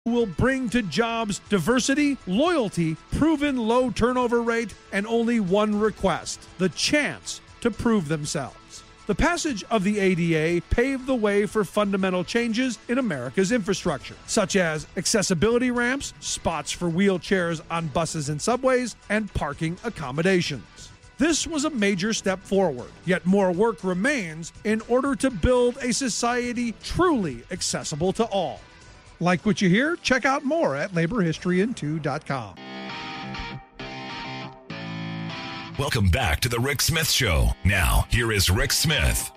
will bring to jobs diversity, loyalty, proven low turnover rate, and only one request: the chance to prove themselves. The passage of the ADA paved the way for fundamental changes in America's infrastructure, such as accessibility ramps, spots for wheelchairs on buses and subways, and parking accommodations. This was a major step forward, yet more work remains in order to build a society truly accessible to all. Like what you hear? Check out more at laborhistoryin2.com. Welcome back to the Rick Smith Show. Now, here is Rick Smith.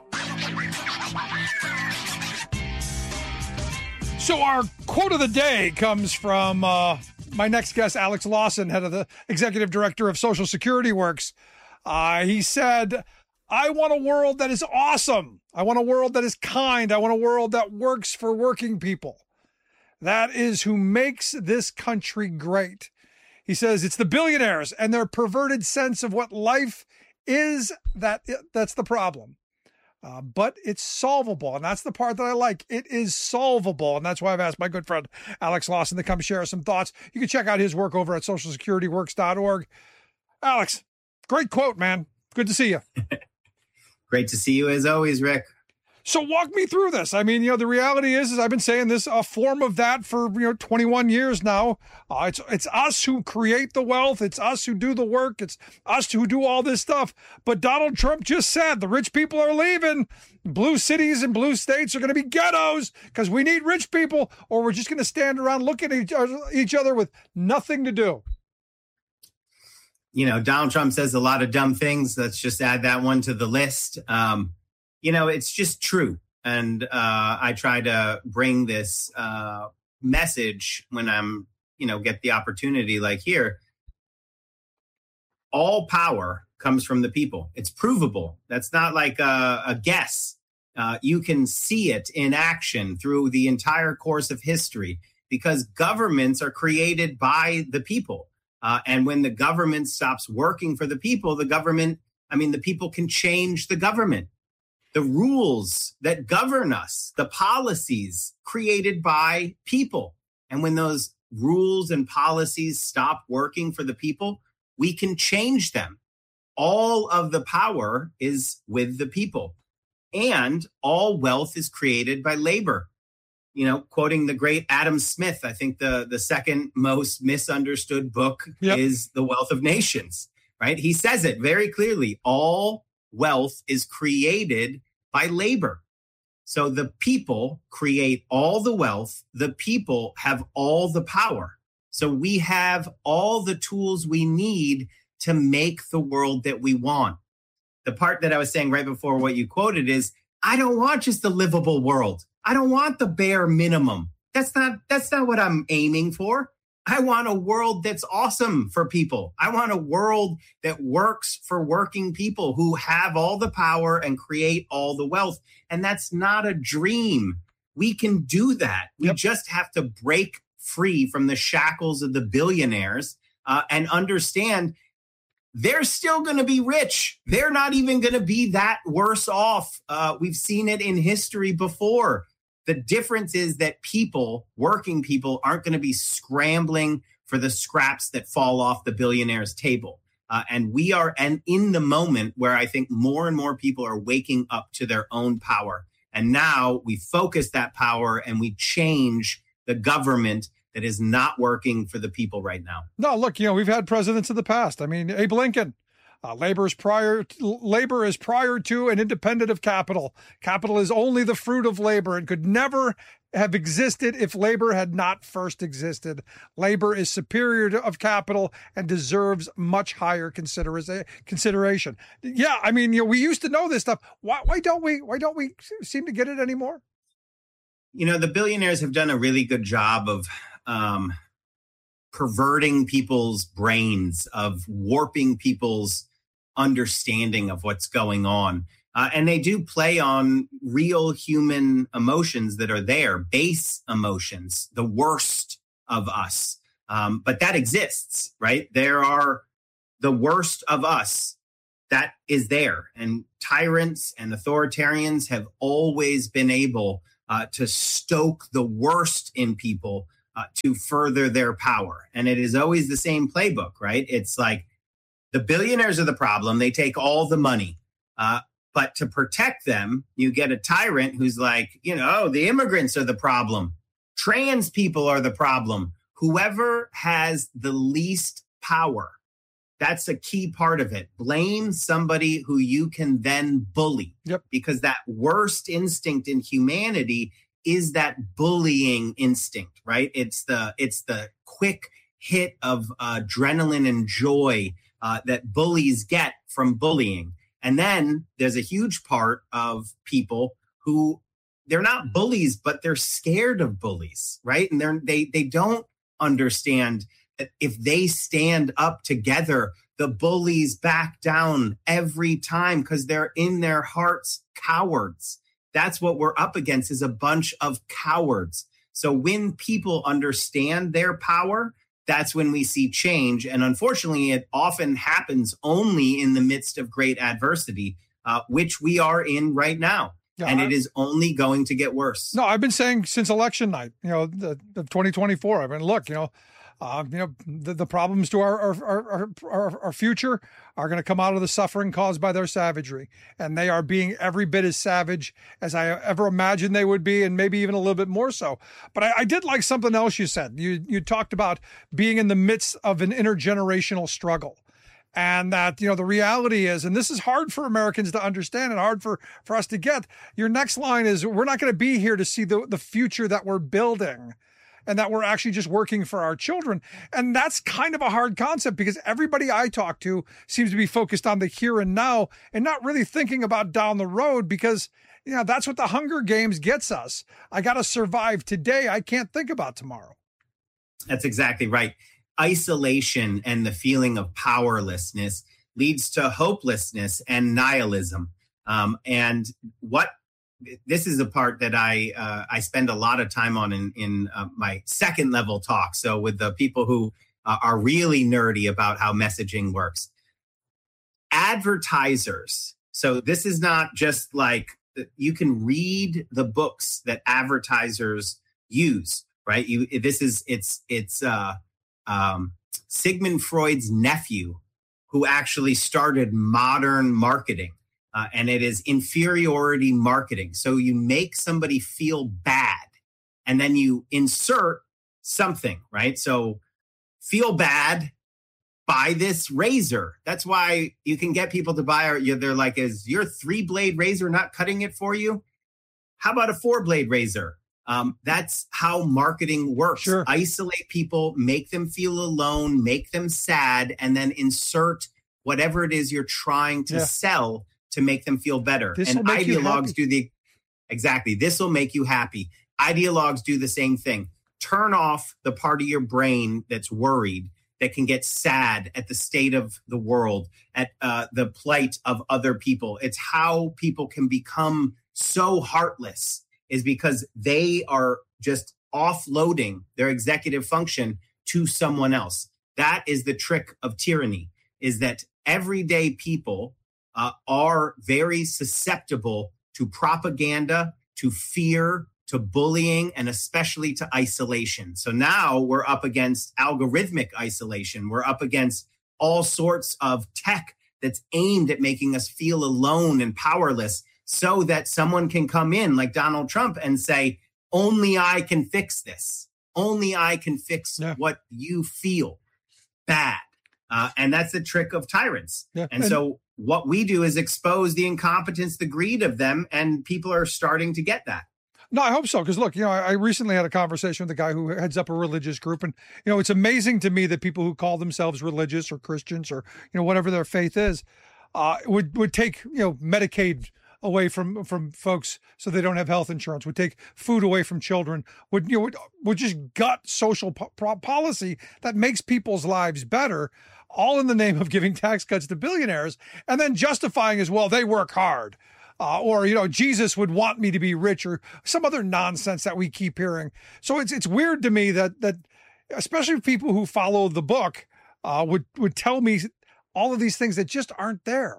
So our quote of the day comes from my next guest, Alex Lawson, head of the executive director of Social Security Works. He said, "I want a world that is awesome. I want a world that is kind. I want a world that works for working people. That is who makes this country great." He says it's the billionaires and their perverted sense of what life is that's the problem. But it's solvable, and that's the part that I like. It is solvable, and that's why I've asked my good friend Alex Lawson to come share some thoughts. You can check out his work over at socialsecurityworks.org. Alex, great quote, man. Good to see you. Great to see you as always, Rick. So walk me through this. I mean, the reality is I've been saying this, a form of that for, 21 years now. It's us who create the wealth. It's us who do the work. It's us who do all this stuff. But Donald Trump just said the rich people are leaving. Blue cities and blue states are going to be ghettos because we need rich people, or we're just going to stand around looking at each other with nothing to do. Donald Trump says a lot of dumb things. Let's just add that one to the list. It's just true. And I try to bring this message when I'm, get the opportunity like here. All power comes from the people. It's provable. That's not like a guess. You can see it in action through the entire course of history because governments are created by the people. And when the government stops working for the people, the people can change the government. The rules that govern us, the policies created by people. And when those rules and policies stop working for the people, we can change them. All of the power is with the people. And all wealth is created by labor. Quoting the great Adam Smith, I think the second most misunderstood book is The Wealth of Nations, right? He says it very clearly. All wealth is created by labor. So the people create all the wealth. The people have all the power. So we have all the tools we need to make the world that we want. The part that I was saying right before what you quoted is, I don't want just a livable world. I don't want the bare minimum. That's not what I'm aiming for. I want a world that's awesome for people. I want a world that works for working people who have all the power and create all the wealth. And that's not a dream. We can do that. We just have to break free from the shackles of the billionaires and understand they're still going to be rich. They're not even going to be that worse off. We've seen it in history before. The difference is that people, working people, aren't going to be scrambling for the scraps that fall off the billionaire's table. And we are in the moment where I think more and more people are waking up to their own power. And now we focus that power and we change the government that is not working for the people right now. No, look, we've had presidents in the past. I mean, Abe Lincoln. Labor is prior to and independent of capital. Capital is only the fruit of labor and could never have existed if labor had not first existed. Labor is superior of capital and deserves much higher consideration. Yeah, I mean, we used to know this stuff. Why don't we seem to get it anymore? The billionaires have done a really good job of perverting people's brains, of warping people's understanding of what's going on. And they do play on real human emotions that are there, base emotions, the worst of us. But that exists, right? There are the worst of us that is there. And tyrants and authoritarians have always been able to stoke the worst in people to further their power. And it is always the same playbook, right? It's like the billionaires are the problem. They take all the money. But to protect them, you get a tyrant who's like, the immigrants are the problem. Trans people are the problem. Whoever has the least power, that's a key part of it. Blame somebody who you can then bully. Yep. Because that worst instinct in humanity is that bullying instinct, right? It's the quick hit of adrenaline and joy that bullies get from bullying. And then there's a huge part of people who they're not bullies, but they're scared of bullies, right? And they don't understand that if they stand up together, the bullies back down every time because they're in their hearts cowards. That's what we're up against, is a bunch of cowards. So when people understand their power, that's when we see change. And unfortunately, it often happens only in the midst of great adversity, which we are in right now. Yeah, and it is only going to get worse. No, I've been saying since election night, the 2024, I've been, look, the problems to our future are going to come out of the suffering caused by their savagery. And they are being every bit as savage as I ever imagined they would be, and maybe even a little bit more so. But I did like something else you said. You talked about being in the midst of an intergenerational struggle. And that, the reality is, and this is hard for Americans to understand and hard for us to get, your next line is, we're not going to be here to see the future that we're building, and that we're actually just working for our children. And that's kind of a hard concept, because everybody I talk to seems to be focused on the here and now and not really thinking about down the road, because, that's what the Hunger Games gets us. I got to survive today. I can't think about tomorrow. That's exactly right. Isolation and the feeling of powerlessness leads to hopelessness and nihilism. And this is a part that I spend a lot of time on in my second level talk. So with the people who are really nerdy about how messaging works, advertisers. So this is not just like, you can read the books that advertisers use, right? It's Sigmund Freud's nephew who actually started modern marketing. And it is inferiority marketing. So you make somebody feel bad and then you insert something, right? So feel bad, buy this razor. That's why you can get people to buy, they're like, is your 3-blade razor not cutting it for you? How about a 4-blade razor? That's how marketing works. Sure. Isolate people, make them feel alone, make them sad, and then insert whatever it is you're trying to sell to make them feel better. This and ideologues do exactly. This will make you happy. Ideologues do the same thing. Turn off the part of your brain that's worried, that can get sad at the state of the world, at the plight of other people. It's how people can become so heartless, is because they are just offloading their executive function to someone else. That is the trick of tyranny, is that everyday people are very susceptible to propaganda, to fear, to bullying, and especially to isolation. So now we're up against algorithmic isolation. We're up against all sorts of tech that's aimed at making us feel alone and powerless, so that someone can come in like Donald Trump and say, only I can fix this. Only I can fix what you feel bad. And that's the trick of tyrants. Yeah. And so what we do is expose the incompetence, the greed of them, and people are starting to get that. No, I hope so. Because look, I recently had a conversation with a guy who heads up a religious group. And, it's amazing to me that people who call themselves religious or Christians or, whatever their faith is, would take, Medicaid away from folks so they don't have health insurance, would take food away from children, would just gut social policy that makes people's lives better, all in the name of giving tax cuts to billionaires, and then justifying as well, they work hard. Or Jesus would want me to be rich, or some other nonsense that we keep hearing. So it's weird to me that especially people who follow the book would tell me all of these things that just aren't there.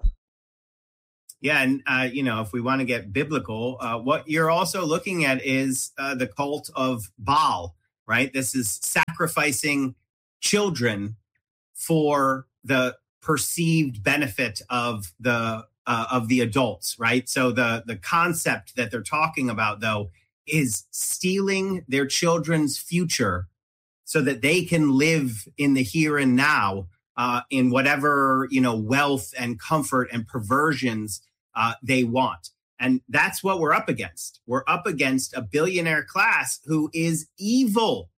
Yeah. And, if we want to get biblical, what you're also looking at is the cult of Baal. right? This is sacrificing children for the perceived benefit of the adults, right? So the concept that they're talking about, though, is stealing their children's future so that they can live in the here and now, in whatever, wealth and comfort and perversions they want. And that's what we're up against. We're up against a billionaire class who is evil,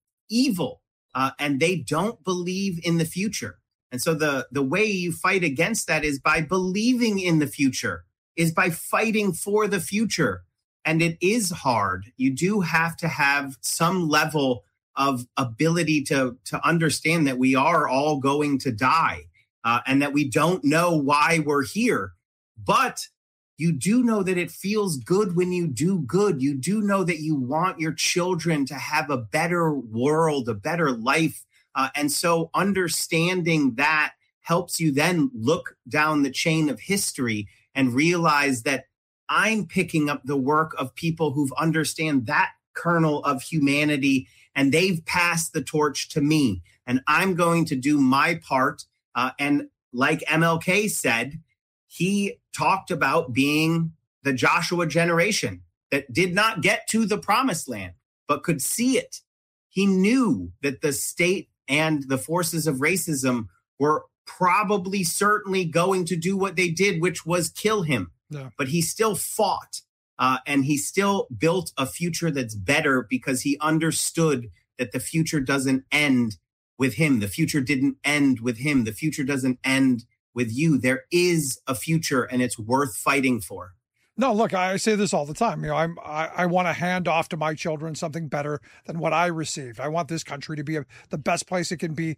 and they don't believe in the future. And so the way you fight against that is by believing in the future, is by fighting for the future. And it is hard. You do have to have some level of ability to understand that we are all going to die, and that we don't know why we're here. But you do know that it feels good when you do good. You do know that you want your children to have a better world, a better life. And so understanding that helps you then look down the chain of history and realize that I'm picking up the work of people who've understand that kernel of humanity, and they've passed the torch to me. And I'm going to do my part. And like MLK said, he talked about being the Joshua generation that did not get to the promised land, but could see it. He knew that the state and the forces of racism were probably certainly going to do what they did, which was kill him. Yeah. But he still fought, and he still built a future that's better because he understood that the future doesn't end with him. The future didn't end with him. The future doesn't end with you. There is a future, and it's worth fighting for. No, look, I say this all the time. I want to hand off to my children something better than what I received. I want this country to be the best place it can be,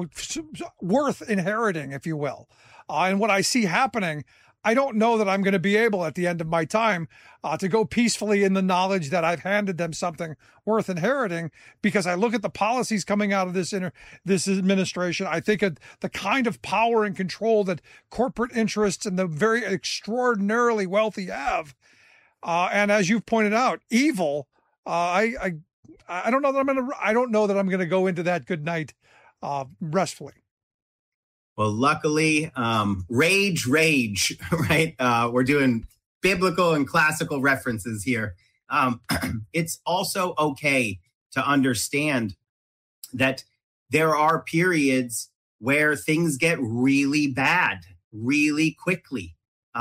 worth inheriting, if you will. And what I see happening, I don't know that I'm going to be able at the end of my time to go peacefully in the knowledge that I've handed them something worth inheriting, because I look at the policies coming out of this administration. I think of the kind of power and control that corporate interests and the very extraordinarily wealthy have. And as you've pointed out, evil. I don't know that I'm going to go into that good night restfully. Well, luckily, rage, right? We're doing biblical and classical references here. It's also okay to understand that there are periods where things get really bad, really quickly.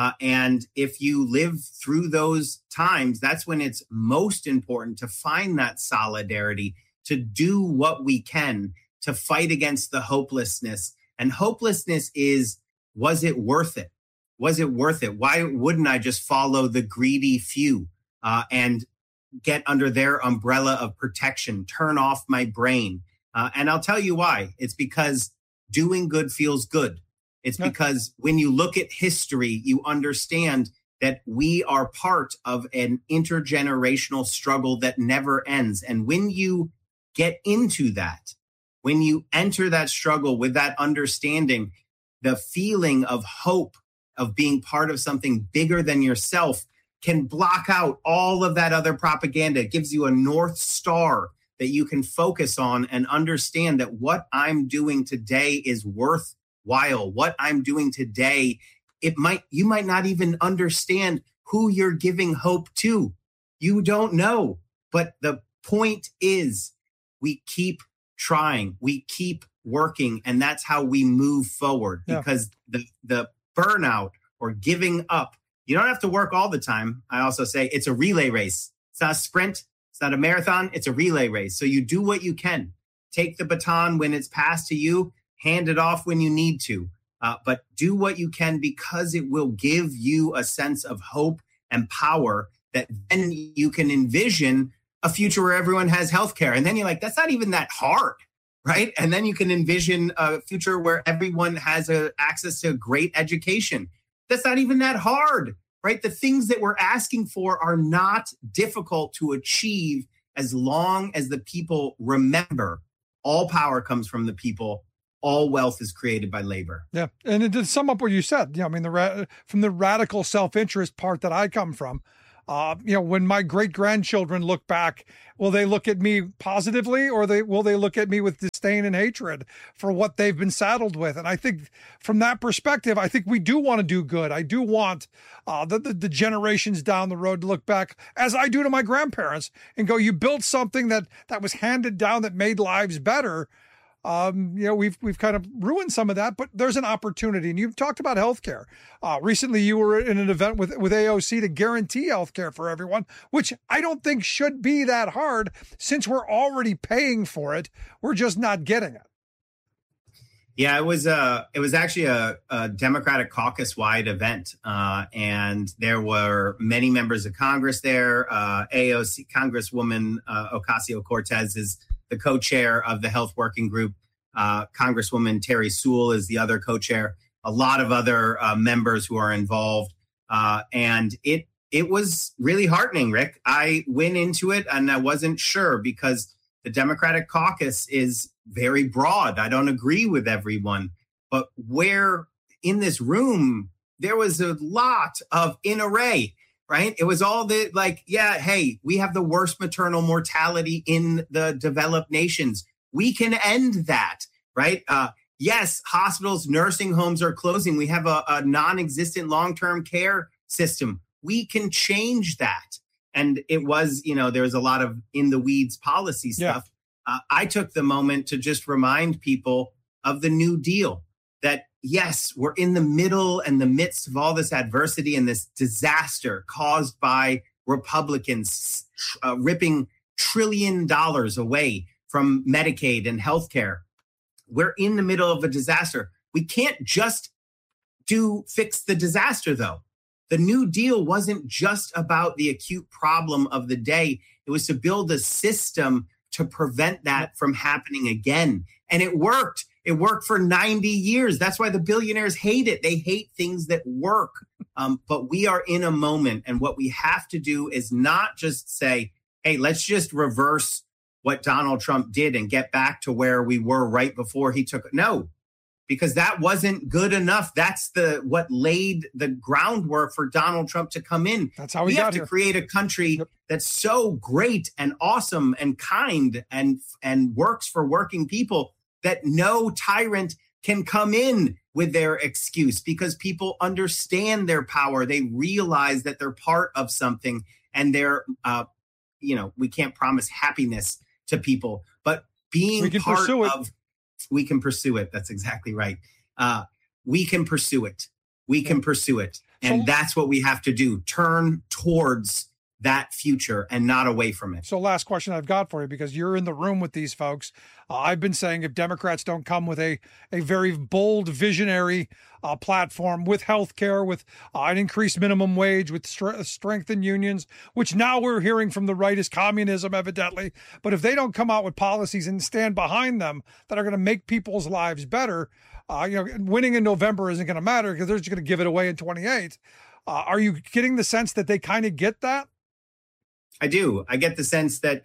And if you live through those times, that's when it's most important to find that solidarity, to do what we can to fight against the hopelessness. And hopelessness is, was it worth it? Was it worth it? Why wouldn't I just follow the greedy few and get under their umbrella of protection, turn off my brain? And I'll tell you why. It's because doing good feels good. It's because when you look at history, you understand that we are part of an intergenerational struggle that never ends. And when you get into that, when you enter that struggle with that understanding, the feeling of hope, of being part of something bigger than yourself, can block out all of that other propaganda. It gives you a North Star that you can focus on and understand that what I'm doing today is worthwhile. What I'm doing today, you might not even understand who you're giving hope to. You don't know. But the point is, we keep trying, we keep working, and that's how we move forward. Because the burnout or giving up, you don't have to work all the time. I also say it's a relay race. It's not a sprint. It's not a marathon. It's a relay race. So you do what you can. Take the baton when it's passed to you, hand it off when you need to. But do what you can, because it will give you a sense of hope and power that then you can envision a future where everyone has healthcare. And then you're like, that's not even that hard, right? And then you can envision a future where everyone has access to great education. That's not even that hard, right? The things that we're asking for are not difficult to achieve as long as the people remember all power comes from the people. All wealth is created by labor. Yeah. And to sum up what you said, from the radical self-interest part that I come from, When my great grandchildren look back, will they look at me positively, or will they look at me with disdain and hatred for what they've been saddled with? And I think from that perspective, I think we do want to do good. I do want the generations down the road to look back, as I do to my grandparents, and go, you built something that was handed down that made lives better. We've kind of ruined some of that, but there's an opportunity. And you've talked about healthcare. Recently, you were in an event with AOC to guarantee healthcare for everyone, which I don't think should be that hard since we're already paying for it. We're just not getting it. Yeah, it was actually a Democratic caucus-wide event, and there were many members of Congress there. AOC Congresswoman Ocasio-Cortez is the co-chair of the Health Working Group. Congresswoman Terry Sewell is the other co-chair. A lot of other members who are involved, and it was really heartening, Rick. I went into it and I wasn't sure because the Democratic caucus is very broad. I don't agree with everyone, but where in this room there was a lot of in array. Right. It was all hey, we have the worst maternal mortality in the developed nations. We can end that. Right. Yes, hospitals, nursing homes are closing. We have a non-existent long-term care system. We can change that. And it was, there was a lot of in the weeds policy stuff. Yeah. I took the moment to just remind people of the New Deal, that yes, we're in the middle and the midst of all this adversity and this disaster caused by Republicans ripping $1 trillion away from Medicaid and healthcare. We're in the middle of a disaster. We can't just fix the disaster, though. The New Deal wasn't just about the acute problem of the day. It was to build a system to prevent that from happening again. And it worked. It worked for 90 years. That's why the billionaires hate it. They hate things that work. But we are in a moment. And what we have to do is not just say, hey, let's just reverse what Donald Trump did and get back to where we were right before he took. No, because that wasn't good enough. That's what laid the groundwork for Donald Trump to come in. That's how we got here. We have to create a country that's so great and awesome and kind and works for working people that no tyrant can come in with their excuse, because people understand their power. They realize that they're part of something, and they're, we can't promise happiness to people, but being part of, we can pursue it. That's exactly right. We can pursue it. We can pursue it. And that's what we have to do. Turn towards that future and not away from it. So last question I've got for you, because you're in the room with these folks. I've been saying if Democrats don't come with a very bold, visionary platform with healthcare, with an increased minimum wage, with strengthened unions, which now we're hearing from the right is communism, evidently. But if they don't come out with policies and stand behind them that are going to make people's lives better, winning in November isn't going to matter because they're just going to give it away in 28. Are you getting the sense that they kind of get that? I do. I get the sense that,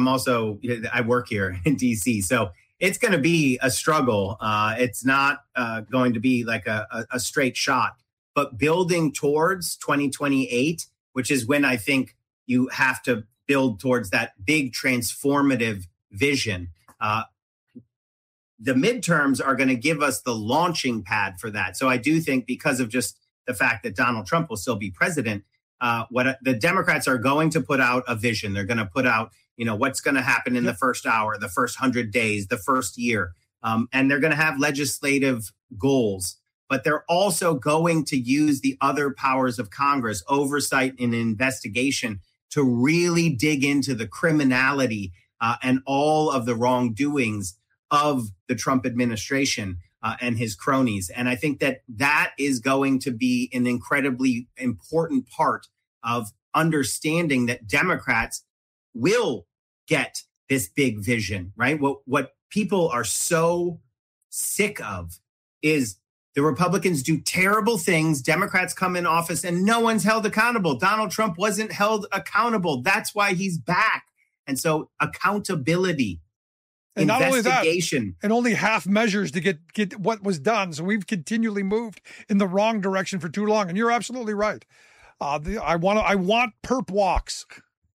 I work here in DC, so it's going to be a struggle. It's not going to be like a straight shot, but building towards 2028, which is when I think you have to build towards that big transformative vision. The midterms are going to give us the launching pad for that. So I do think, because of just the fact that Donald Trump will still be president, what the Democrats are going to put out a vision. They're going to put out, what's going to happen in the first hour, the first 100 days, the first year. And they're going to have legislative goals, but they're also going to use the other powers of Congress, oversight and investigation, to really dig into the criminality and all of the wrongdoings of the Trump administration and his cronies. And I think that is going to be an incredibly important part of understanding that Democrats will get this big vision, right? What people are so sick of is the Republicans do terrible things. Democrats come in office and no one's held accountable. Donald Trump wasn't held accountable. That's why he's back. And so accountability, and not investigation. Only that, and only half measures to get what was done. So we've continually moved in the wrong direction for too long. And you're absolutely right. I want perp walks.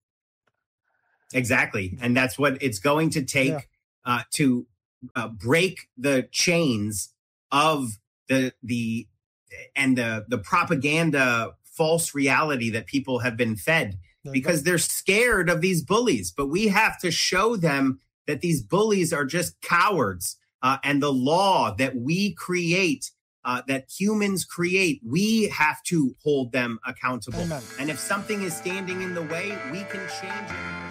Exactly. And that's what it's going to take to break the chains of the propaganda false reality that people have been fed, because they're scared of these bullies. But we have to show them that these bullies are just cowards, and the law that we create, that humans create, we have to hold them accountable. Amen. And if something is standing in the way, we can change it.